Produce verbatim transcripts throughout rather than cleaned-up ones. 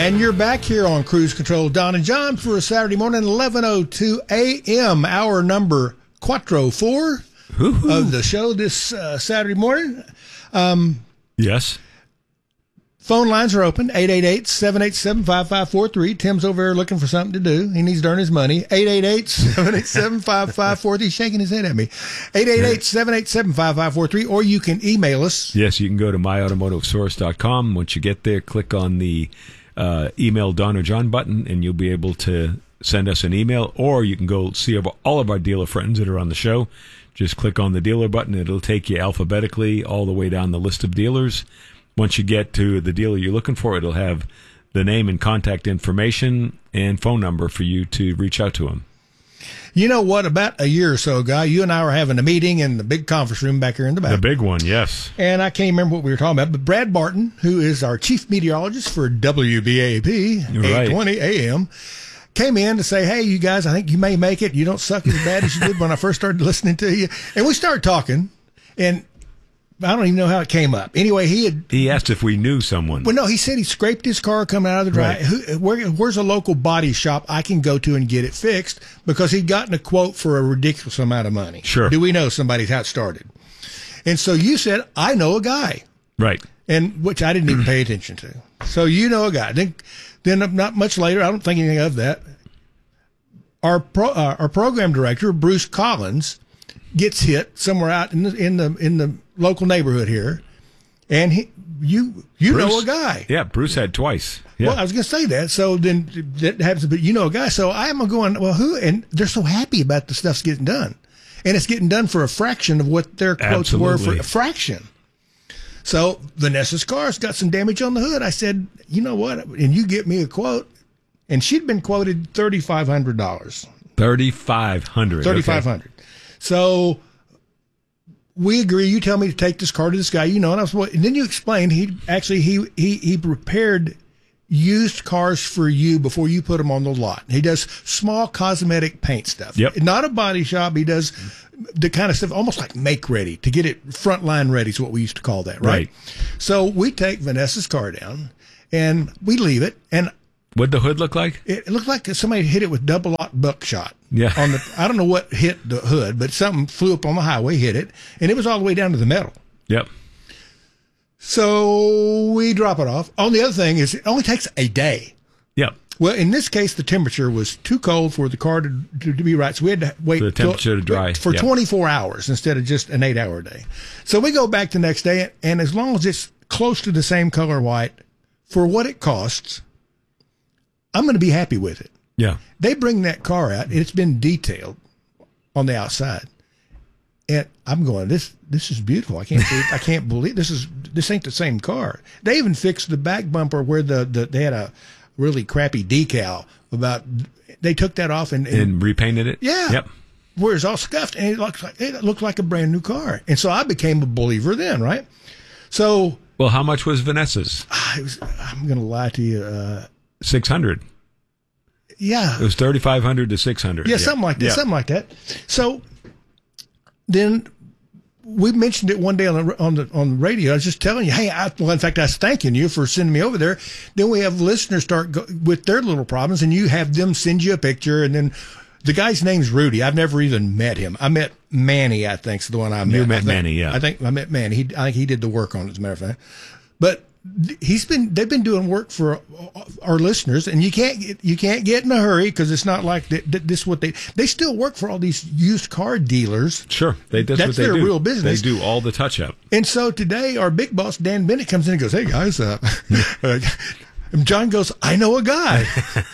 And you're back here on Cruise Control, Don and John, for a Saturday morning, eleven oh two a.m., hour number quattro four Ooh. Of the show this uh, Saturday morning. Um, yes. Phone lines are open, eight eight eight, seven eight seven, five five four three. Tim's over there looking for something to do. He needs to earn his money. eight eight eight, seven eight seven, five five four three. He's shaking his head at me. eight eight eight, seven eight seven, five five four three. Or you can email us. Yes, you can go to my automotive source dot com. Once you get there, click on the uh, email Don or John button, and you'll be able to send us an email. Or you can go see all of our dealer friends that are on the show. Just click on the dealer button. It'll take you alphabetically all the way down the list of dealers. Once you get to the dealer you're looking for, it'll have the name and contact information and phone number for you to reach out to him. You know what? About a year or so ago, you and I were having a meeting in the big conference room back here in the back. The big one, yes. And I can't remember what we were talking about, but Brad Barton, who is our chief meteorologist for W B A P, right. eight twenty a.m., came in to say, hey, you guys, I think you may make it. You don't suck as bad as you did when I first started listening to you. And we started talking, and I don't even know how it came up. Anyway, he had... He asked if we knew someone. Well, no, he said he scraped his car coming out of the drive. Right. Who, where, where's a local body shop I can go to and get it fixed? Because he'd gotten a quote for a ridiculous amount of money. Sure. Do we know somebody's how it started? And so you said, I know a guy. Right. And which I didn't even pay attention to. So you know a guy. Then, then not much later, I don't think anything of that, our pro, uh, our program director, Bruce Collins, gets hit somewhere out in the in the in the local neighborhood here, and he you you Bruce, know a guy. Yeah, Bruce had twice. Yeah. Well, I was going to say that. So then that happens, but you know a guy. So I'm going, well, who? And they're so happy about the stuff's getting done, and it's getting done for a fraction of what their quotes Absolutely. were for a fraction. So Vanessa's car's got some damage on the hood. I said, you know what? And you get me a quote, and she'd been quoted thirty five hundred dollars. Thirty five hundred. Thirty five hundred. Okay. So we agree. You tell me to take this car to this guy, you know, and I was, and then you explained he actually he he he prepared used cars for you before you put them on the lot. He does small cosmetic paint stuff. Yep. Not a body shop. He does the kind of stuff almost like make ready, to get it frontline ready is what we used to call that, right? Right. So we take Vanessa's car down and we leave it, and what'd the hood look like? It looked like somebody hit it with double aught buckshot. Yeah. On the, I don't know what hit the hood, but something flew up on the highway, hit it, and it was all the way down to the metal. Yep. So we drop it off. On the other thing is, it only takes a day. Yep. Well, in this case, the temperature was too cold for the car to, to, to be right, so we had to wait for the temperature till, to dry for yep. twenty-four hours instead of just an eight-hour day. So we go back the next day, and as long as it's close to the same color white, for what it costs, I'm going to be happy with it. Yeah. They bring that car out, and it's been detailed on the outside. And I'm going, this this is beautiful. I can't believe, I can't believe this is this ain't the same car. They even fixed the back bumper where the, the they had a really crappy decal about. They took that off and, and, and repainted it. Yeah. Yep. Where it's all scuffed, and it looks like it looked like a brand new car. And so I became a believer then, right? So. Well, how much was Vanessa's? I was, I'm going to lie to you. Uh, Six hundred. Yeah. It was thirty five hundred to six hundred. Yeah, something like that. Yeah. Something like that. So then we mentioned it one day on the on the on the radio. I was just telling you, hey, I, well, in fact, I was thanking you for sending me over there. Then we have listeners start go, with their little problems, and you have them send you a picture, and then the guy's name's Rudy. I've never even met him. I met Manny, I think, is the one I met. You met think, Manny, yeah. I think I met Manny. He, I think he did the work on it, as a matter of fact. But he's been they've been doing work for our listeners, and you can't get, you can't get in a hurry because it's not like th- th- this what they they still work for all these used car dealers. Sure, they, that's, that's what they their do. real business. They do all the touch up. And so today our big boss Dan Bennett comes in and goes, "Hey guys," uh, and John goes, "I know a guy."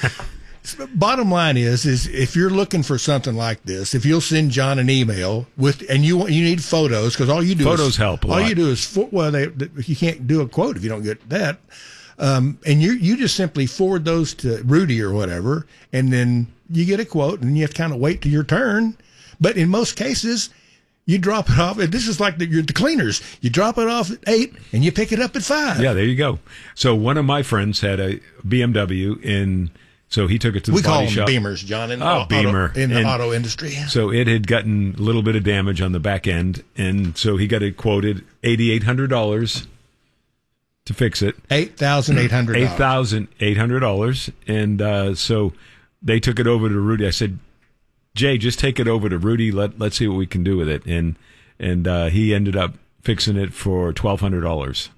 Bottom line is, is if you're looking for something like this, if you'll send John an email with, and you want, you need photos, because all you do photos is, help a all lot. you do is, for, well, they, you can't do a quote if you don't get that. Um, and you, you just simply forward those to Rudy or whatever, and then you get a quote, and you have to kind of wait till your turn. But in most cases, you drop it off. This is like the, you're the cleaners. You drop it off at eight, and you pick it up at five. Yeah, there you go. So one of my friends had a B M W in. So he took it to the we body call shop. them Beamers, John, in, oh, auto, Beamer. in the and auto industry. So it had gotten a little bit of damage on the back end, and so he got it quoted eighty-eight hundred dollars to fix it. eight thousand eight hundred dollars. eight thousand eight hundred dollars. And uh, so they took it over to Rudy. I said, Jay, just take it over to Rudy. Let, let's see what we can do with it. And and uh, he ended up fixing it for twelve hundred dollars.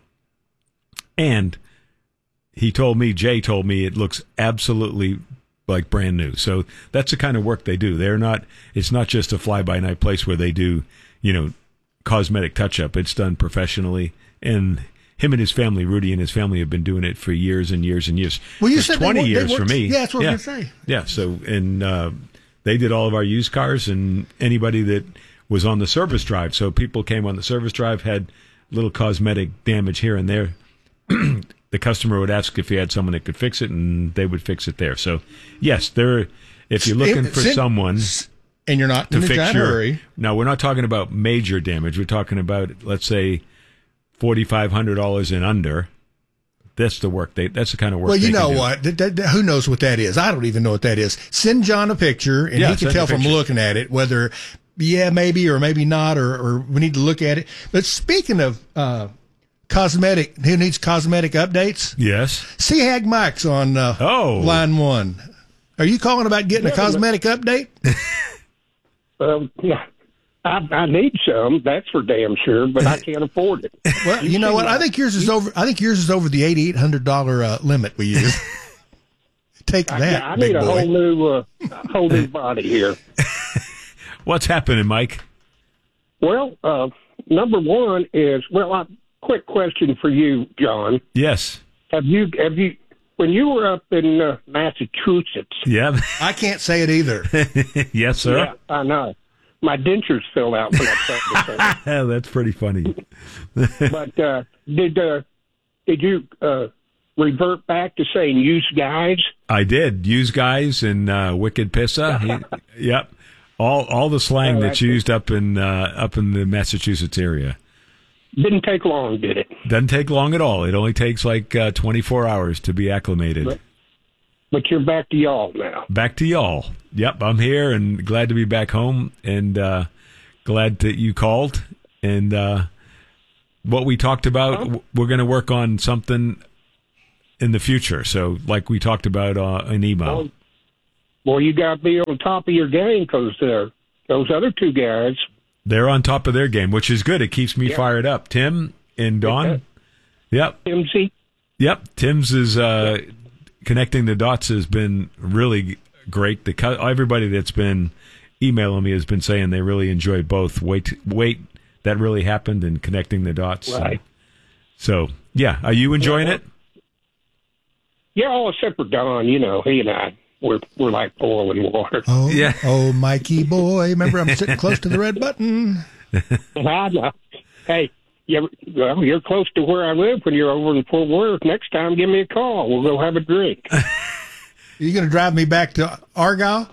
And he told me, Jay told me, it looks absolutely like brand new. So that's the kind of work they do. They're not, it's not just a fly-by-night place where they do, you know, cosmetic touch-up. It's done professionally. And him and his family, Rudy and his family, have been doing it for years and years and years. Well, you There's said twenty they work, years they for worked, me. Yeah, that's what yeah. I was going to say. Yeah, so, and uh, they did all of our used cars and anybody that was on the service drive. So people came on the service drive, had little cosmetic damage here and there. The customer would ask if he had someone that could fix it, and they would fix it there. So, yes, there. If you're looking for Sin- someone and you're not to in a fix giant your, hurry. no, we're not talking about major damage. We're talking about, let's say, forty-five hundred dollars and under. That's the work they. That's the kind of work. Well, you they know can do. what? That, that, that- who knows what that is? I don't even know what that is. Send John a picture, and Yeah, he can send tell a from picture. looking at it whether, yeah, maybe or maybe not, or, or we need to look at it. But speaking of uh, cosmetic, who needs cosmetic updates? Yes. C Hag Mike's on uh, Oh. line one. Are you calling about getting a Yeah, cosmetic update? Um, yeah, I, I need some. That's for damn sure, but I can't afford it. Well, you, know what? I think yours is over. I think yours is over the eighty-eight hundred dollar uh, limit we use. Take that, I, yeah, I big need a boy. whole new, uh, whole new body here. What's happening, Mike? Well, uh, number one is well. I, quick question for you, John. Yes. Have you have you when you were up in uh, Massachusetts? Yeah. I can't say it either. Yes, sir. Yeah, I know. My dentures fell out when I tried to say That's pretty funny. it. But uh, did uh, did you uh, revert back to saying use guys? I did. Use guys and uh, wicked pissa. He, yep. All all the slang Oh, that's that's it. used up in uh, up in the Massachusetts area. Didn't take long, did it? Doesn't take long at all. It only takes like uh, twenty-four hours to be acclimated. But- But you're back to y'all now. Back to y'all. Yep, I'm here and glad to be back home and uh, glad that you called. And uh, what we talked about, w- we're going to work on something in the future. So, like we talked about uh, in email. Well, well, you got to be on top of your game because uh, those other two guys. They're on top of their game, which is good. It keeps me Yeah. fired up. Tim and Dawn. Yep. M C. Yep. Tim's is uh, connecting the dots has been really great. The co- everybody that's been emailing me has been saying they really enjoy both. Wait, wait, that really happened and connecting the dots. Right. So, yeah, are you enjoying Yeah. it? Yeah, all except for Don. You know, he and I, we're we're like oil and water. Oh, Yeah. oh, Mikey boy. Remember, I'm sitting close to the red button. I know. Hey, you well, you're close to where I live. When you're over in Fort Worth, next time, give me a call. We'll go have a drink. Are you going to drive me back to Argyle?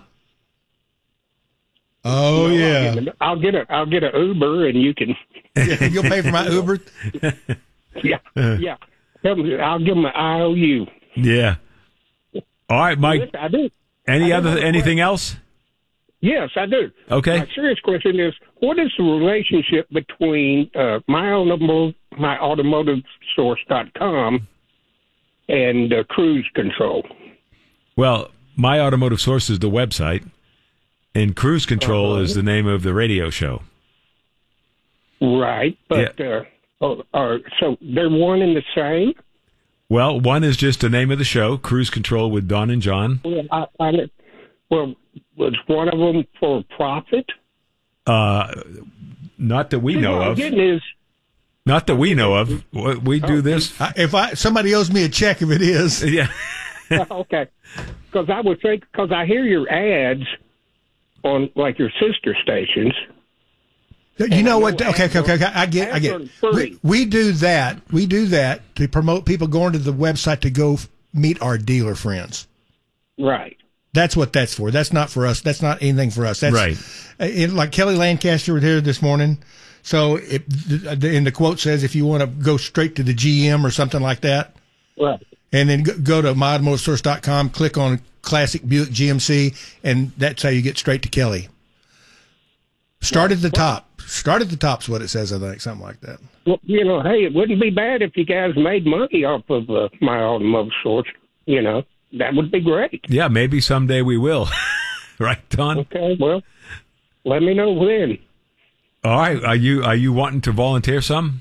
Oh, No, yeah. I'll get, a, I'll get a I'll get a Uber, and you can. You'll pay for my Uber? Yeah, yeah. Tell me- I'll give them an I O U. Yeah. All right, Mike. Yes, I do. Any I other don't know anything else? Yes, I do. Okay. My serious question is, what is the relationship between uh, my automotive, my automotive source dot com and uh, cruise control? Well, My Automotive Source is the website, and Cruise Control Uh-huh. is the name of the radio show. Right, but uh, oh, uh, so they're one and the same. Well, one is just the name of the show, Cruise Control with Don and John. Well, I, I, well, was one of them for profit? Uh, not that we See, know what I'm of. getting is, Not that we know of. We do this. I- If I somebody owes me a check, if it is. Yeah. okay, because I would think because I hear your ads on like your sister stations. You know what? Okay, okay, okay. okay. I get, I get. We, we do that. We do that to promote people going to the website to go f- meet our dealer friends. Right. That's what that's for. That's not for us. That's not anything for us. That's Right. It, like Kelly Lancaster was here this morning. So, it, in the quote says, if you want to go straight to the G M or something like that, Right. and then go, go to my automotive source dot com, click on Classic Buick G M C, and that's how you get straight to Kelly. Start at the top. Start at the top's what it says, I think, something like that. Well, you know, hey, it wouldn't be bad if you guys made money off of uh, My Automotive Source. You know, that would be great. Yeah, maybe someday we will. Right, Don? Okay, well, let me know when. All right. Are you are you wanting to volunteer some?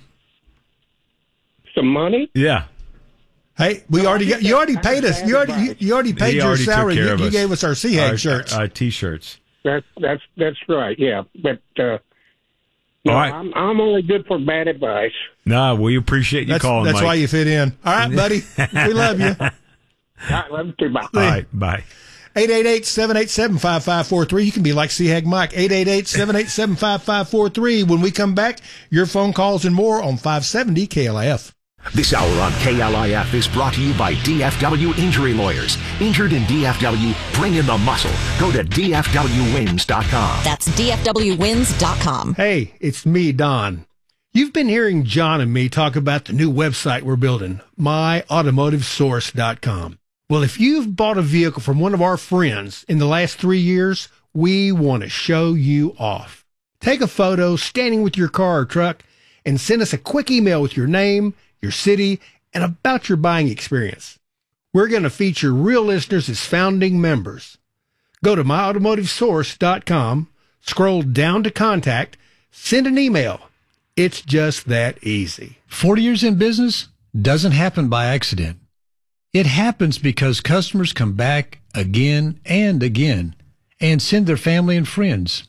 Some money? Yeah. Hey, we No, already I got, think you already that's- paid us. that's You already, you, bad you already paid He your already took salary. care You, of you us. gave us our C HAG Our- shirts. Our T-shirts. That's that's that's right. Yeah, but uh, no, All right. I'm I'm only good for bad advice. No, we appreciate you That's, calling, that's Mike. why you fit in. All right, buddy. We love you. All right, love you too. Bye. All right, bye. eight eight eight, seven eight seven, five five four three. You can be like C HAG Mike. eight eight eight, seven eight seven, five five four three. When we come back, your phone calls and more on five seventy K L I F. This hour on K L I F is brought to you by D F W Injury Lawyers. Injured in D F W? Bring in the muscle. Go to D F W wins dot com. That's D F W wins dot com. Hey, it's me, Don. You've been hearing John and me talk about the new website we're building, my automotive source dot com. Well, if you've bought a vehicle from one of our friends in the last three years, we want to show you off. Take a photo standing with your car or truck and send us a quick email with your name, your city, and about your buying experience. We're going to feature real listeners as founding members. Go to my automotive source dot com, scroll down to contact, send an email. It's just that easy. forty years in business doesn't happen by accident. It happens because customers come back again and again and send their family and friends.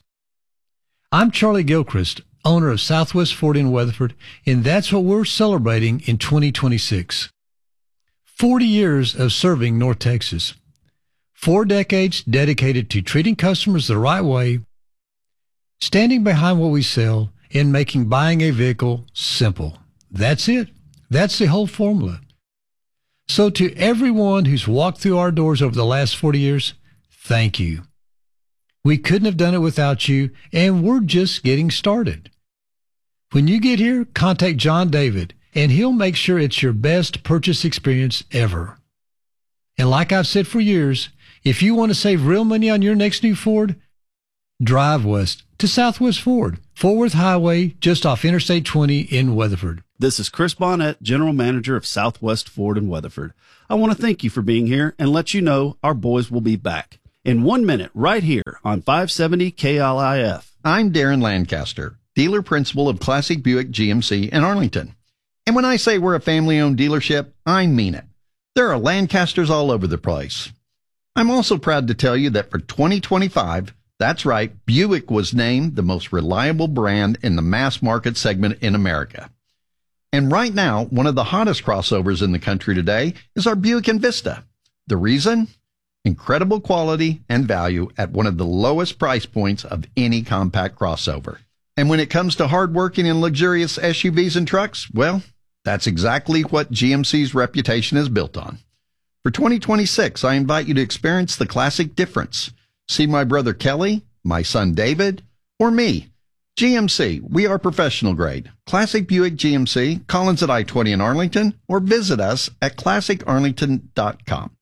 I'm Charlie Gilchrist, owner of Southwest Ford in Weatherford, and that's what we're celebrating in twenty twenty-six. forty years of serving North Texas. Four decades dedicated to treating customers the right way, standing behind what we sell, and making buying a vehicle simple. That's it. That's the whole formula. So to everyone who's walked through our doors over the last forty years, thank you. We couldn't have done it without you, and we're just getting started. When you get here, contact John David, and he'll make sure it's your best purchase experience ever. And like I've said for years, if you want to save real money on your next new Ford, drive west to Southwest Ford, Fort Worth Highway, just off Interstate twenty in Weatherford. This is Chris Bonnet, General Manager of Southwest Ford in Weatherford. I want to thank you for being here and let you know our boys will be back in one minute right here on five seventy K L I F. I'm Darren Lancaster, dealer principal of Classic Buick G M C in Arlington. And when I say we're a family-owned dealership, I mean it. There are Lancasters all over the place. I'm also proud to tell you that for twenty twenty-five, that's right, Buick was named the most reliable brand in the mass market segment in America. And right now, one of the hottest crossovers in the country today is our Buick Envista. The reason? Incredible quality and value at one of the lowest price points of any compact crossover. And when it comes to hardworking and luxurious S U Vs and trucks, well, that's exactly what G M C's reputation is built on. For twenty twenty-six, I invite you to experience the classic difference. See my brother Kelly, my son David, or me. G M C, we are professional grade. Classic Buick G M C, Collins at I twenty in Arlington, or visit us at classic arlington dot com.